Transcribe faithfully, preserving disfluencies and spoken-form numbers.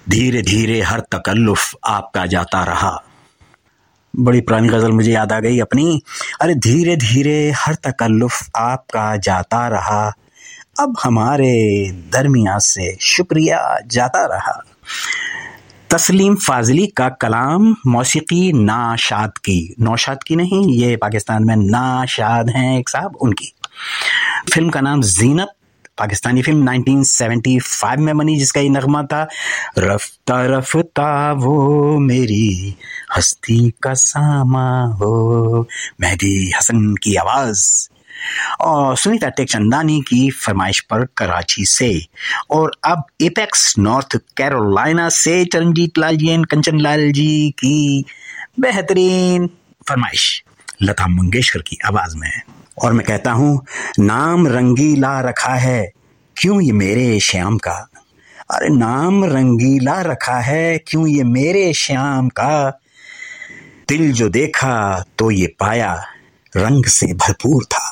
धीरे धीरे हर तकल्लुफ आपका जाता रहा। बड़ी पुरानी गजल मुझे याद आ गई अपनी। अरे धीरे धीरे हर तकल्लुफ आपका जाता रहा, अब हमारे दरमियाँ से शुक्रिया जाता रहा। तस्लीम फाजली का कलाम, मौसीकी नाशाद की, नौशाद की नहीं, ये पाकिस्तान में नाशाद हैं एक साहब, उनकी। फिल्म का नाम जीनत, पाकिस्तानी फिल्म उन्नीस सौ पचहत्तर में बनी, जिसका ये नगमा था, रफ्ता रफ्ता वो मेरी हस्ती का सामा हो, मेहदी हसन की आवाज और सुनीता टेकचंदानी की फरमाइश पर कराची से। और अब एपेक्स नॉर्थ कैरोलिना से चरणजीत लाल जी एंड कंचन लाल जी की बेहतरीन फरमाइश लता मंगेशकर की आवाज में। और मैं कहता हूं, नाम रंगीला रखा है क्यों ये मेरे श्याम का, अरे नाम रंगीला रखा है क्यों ये मेरे श्याम का, दिल जो देखा तो ये पाया रंग से भरपूर था।